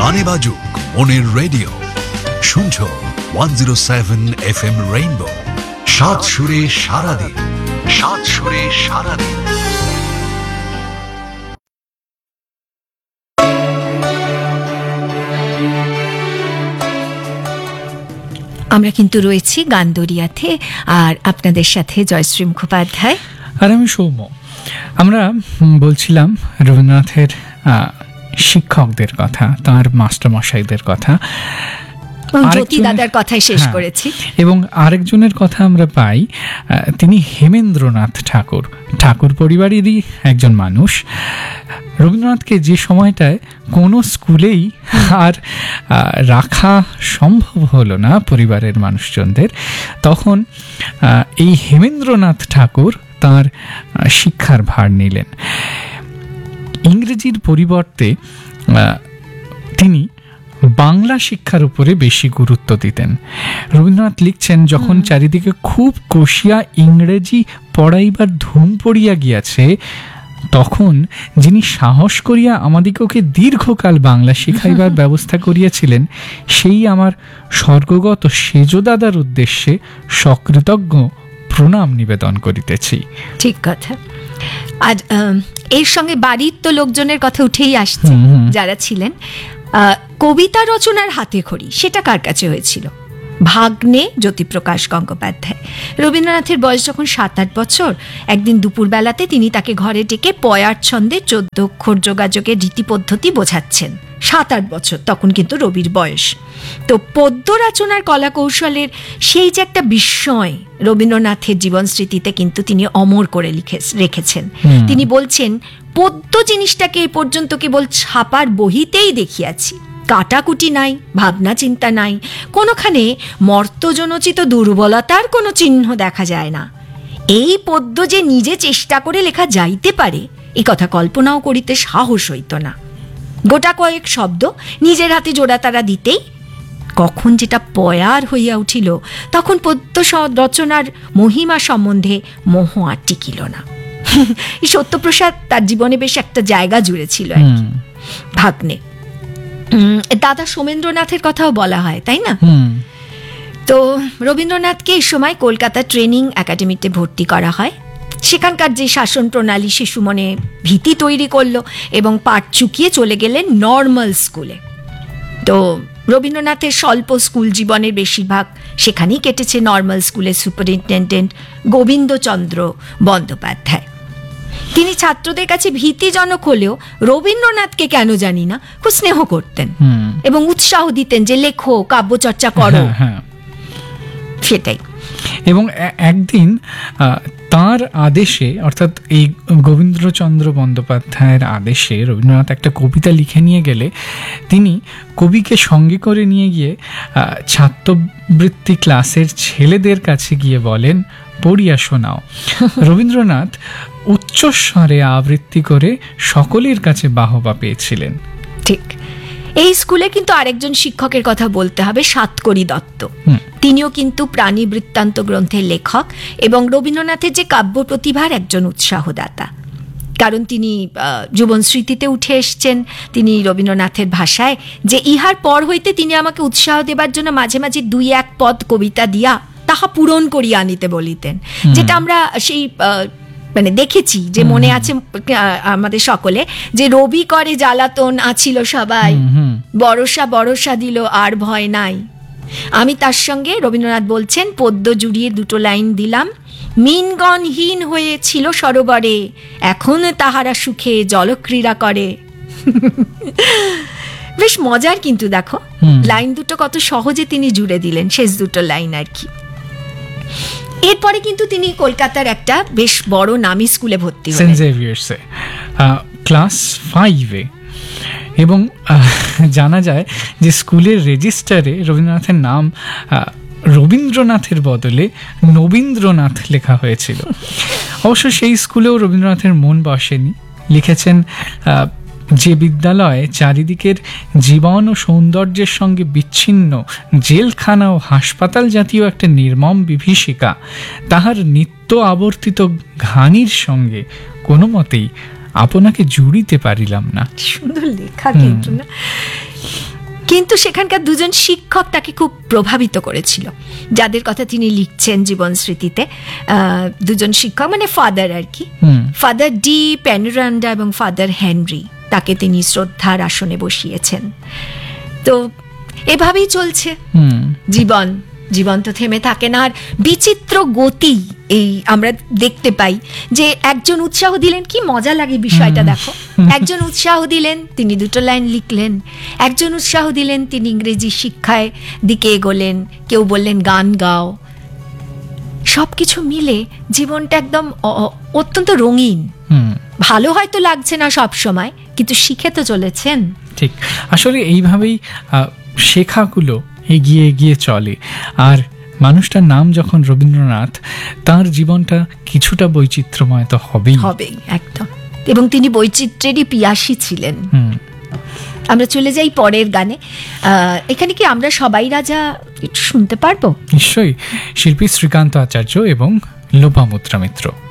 গানে বাজুক মনের রেডিও, শুনছো 107 FM রেইনবো, সাত সুরে সারাদিন, সাত সুরে সারাদিন। আমরা কিন্তু রয়েছি গানদরিয়াতে, আর আপনাদের সাথে জয়শ্রী মুখোপাধ্যায় আর আমি সৌম্য। আমরা বলছিলাম রবীন্দ্রনাথের শিক্ষকদের কথা, তাঁর মাস্টারমশাইদের কথা, জ্যোতি দাদার কথাই শেষ করেছি। এবং আরেকজনের কথা আমরা পাই, তিনি হেমেন্দ্রনাথ ঠাকুর। ঠাকুর পরিবারেরই একজন মানুষ। রবীন্দ্রনাথকে যে সময়টায় কোনো স্কুলেই আর রাখা সম্ভব হলো না পরিবারের মানুষজনদের, তখন এই হেমেন্দ্রনাথ ঠাকুর তাঁর শিক্ষার ভার নিলেন। ইংরেজির পরিবর্তে তিনি বাংলা শিক্ষার উপরে বেশি গুরুত্ব দিতেন। রবীন্দ্রনাথ লিখছেন, যখন চারিদিকে খুব কষিয়া ইংরেজি পড়াইবার ধুম পড়িয়া গিয়াছে, তখন যিনি সাহস করিয়া আমাদিগকে দীর্ঘকাল বাংলা শিখাইবার ব্যবস্থা করিয়াছিলেন, সেই আমার স্বর্গগত সেজদাদার উদ্দেশ্যে সকৃতজ্ঞ প্রণাম নিবেদন করিতেছি। ঠিক কথা। আর এর সঙ্গে বাড়ির তো লোকজনের কথা উঠেই আসছে যারা ছিলেন। কবিতা রচনার হাতে খড়ি সেটা কার কাছে হয়েছিল? ভাগ্নে জ্যোতিপ্রকাশ গঙ্গোপাধ্যায়। রবীন্দ্রনাথের বয়স যখন 7-8 বছর, একদিন দুপুরবেলাতে তিনি তাকে ঘরে ডেকে পয়ার ছন্দে 14 অক্ষর যোগাযোগের রীতি পদ্ধতি বোঝাচ্ছেন। 7-8 বছর, তখন কিন্তু রবির বয়স। তো পদ্য রচনার কলা কৌশলের সেই যে একটা বিস্ময় রবীন্দ্রনাথের জীবন স্মৃতিতে কিন্তু তিনি অমর করে রেখেছেন। তিনি বলছেন, পদ্য জিনিসটাকে এই পর্যন্ত কেবল ছাপার বহিতেই দেখিয়াছি, কাটাকুটি নাই, ভাবনা চিন্তা নাই, কোনোখানে মর্তজনোচিত দুর্বলতার কোনো চিহ্ন দেখা যায় না। এই পদ্য যে নিজে চেষ্টা করে লেখা যাইতে পারে, এ কথা কল্পনাও করিতে সাহস হইত না। গোটা কয়েক শব্দ নিজের হাতে জোড়াতারা দিতেই কখন যেটা পয়ার হইয়া উঠিল, তখন পদ্য রচনার মহিমা সম্বন্ধে মোহ আর টিকিল না। এই সত্যপ্রসাদ তার জীবনে বেশ একটা জায়গা জুড়েছিল আর কি। ভাগ্নে দাদা সোমেন্দ্রনাথের কথাও বলা হয়, তাই না? তো রবীন্দ্রনাথকে এই সময় কলকাতা ট্রেনিং একাডেমিতে ভর্তি করা হয়। সেখানকার যে শাসন প্রণালী শিশু মনে ভীতি তৈরি করলো এবং পাঠ চুকিয়ে চলে গেলেন নর্মাল স্কুলে। তো রবীন্দ্রনাথের স্বল্প স্কুল জীবনের বেশিরভাগ সেখানেই কেটেছে। নর্মাল স্কুলের সুপারিনটেন্ডেন্ট গোবিন্দচন্দ্র বন্দ্যোপাধ্যায়। তিনি ছাত্রদের কাছে ভীতিজনক হলেও রবীন্দ্রনাথকে কেন জানি না খুব স্নেহ করতেন এবং উৎসাহ দিতেন যে লেখো, কাব্যচর্চা করো। সেটাই। এবং একদিন তাঁর আদেশে, অর্থাৎ এই গোবিন্দচন্দ্র বন্দ্যোপাধ্যায়ের আদেশে রবীন্দ্রনাথ একটা কবিতা লিখে নিয়ে গেলে তিনি কবিকে সঙ্গে করে নিয়ে গিয়ে ছাত্রবৃত্তি ক্লাসের ছেলেদের কাছে গিয়ে বলেন, পড়িয়া শোনাও। রবীন্দ্রনাথ উচ্চস্বরে আবৃত্তি করে সকলের কাছে বাহবা পেয়েছিলেন। ঠিক। এই স্কুলে কিন্তু আরেকজন শিক্ষকের কথা বলতে হবে, সাতকড়ি দত্ত। তিনিও কিন্তু প্রাণী বৃত্তান্ত গ্রন্থের লেখক এবং রবীন্দ্রনাথের যে কাব্য প্রতিভার একজন উৎসাহদাতা। কারণ তিনি জীবন স্মৃতিতে উঠে এসছেন। তিনি রবীন্দ্রনাথের ভাষায় যে ইহার পর হইতে তিনি আমাকে উৎসাহ দেবার জন্য মাঝে মাঝে 2-1 পদ কবিতা দিয়া তাহা পূরণ করিয়া আনিতে বলিতেন, যেটা আমরা সেই মানে দেখেছি, যে মনে আছে আমাদের সকলে, যে রবি করে জ্বালাতন আছিল সবাই, বরসা বরসা দিল আর ভয় নাই। আমি তার সঙ্গে, রবীন্দ্রনাথ বলছেন, পদ্য জুড়িয়ে 2 লাইন দিলাম, মিনগণহীন হয়েছিল সরোবরে, এখন তাহারা সুখে জলক্রীড়া করে। বেশ মজার কিন্তু দেখো, লাইন দুটো কত সহজে তিনি জুড়ে দিলেন, শেষ 2 লাইন আর কি। এরপরে কিন্তু তিনি কলকাতার একটা বেশ বড় নামী স্কুলে ভর্তি হলেন, সেন্ট জেভিয়ার্সে, ক্লাস 5-এ। এবং জানা যায় যে স্কুলের রেজিস্টারে রবীন্দ্রনাথের নাম রবীন্দ্রনাথের বদলে নবীন্দ্রনাথ লেখা হয়েছিল। অবশ্য সেই স্কুলেও রবীন্দ্রনাথের মন বসেনি। লিখেছেন, যে বিদ্যালয়ে চারিদিকের জীবন ও সৌন্দর্যের সঙ্গে বিচ্ছিন্ন জেলখানা ও হাসপাতাল জাতীয় একটা নির্মম বিভীষিকা, তাহার নিত্য আবর্তিত ঘানির সঙ্গে কোনো মতেই আপনাকে জুড়িতে পারিলাম না। সুন্দর লেখা কিন্তু না। কিন্তু সেখানকার দুজন শিক্ষক তাকে খুব প্রভাবিত করেছিল, যাদের কথা তিনি লিখছেন জীবন স্মৃতিতে। দুজন শিক্ষক মানে ফাদার আর কি, ফাদার ডি প্যানোরান্ডা এবং ফাদার হেনরি, তাকে তিনি শ্রদ্ধার আসনে বসিয়েছেন। তো এভাবেই চলছে জীবন, জীবন তো থেমে থাকে না। আর বিচিত্র গতি এই আমরা দেখতে পাই, যে একজন উৎসাহ দিলেন, কি মজা লাগে বিষয়টা দেখো, একজন উৎসাহ দিলেন, তিনি 2 লাইন লিখলেন, একজন উৎসাহ দিলেন, তিনি ইংরেজি শিক্ষায় দিকে এগোলেন, কেউ বললেন গান গাও, সবকিছু মিলে জীবনটা একদম অত্যন্ত রঙিন। ভালো হয়তো লাগছে না সব সময়, কিন্তু শিখে তো চলেছেন। ঠিক, আসলে এইভাবেই শেখাগুলো এগিয়ে এগিয়ে চলে। আর মানুষটার নাম যখন রবীন্দ্রনাথ, তার জীবনটা কিছুটা বৈচিত্র্যময় তো হবেই একদম। এবং তিনি বৈচিত্র্যেরই পিয়াসী ছিলেন। আমরা চলে যাই পরের গানে। এখানে কি আমরা সবাই রাজা একটু শুনতে পারবো? নিশ্চয়ই, শিল্পী শ্রীকান্ত আচার্য এবং লোপামুদ্রা মিত্র।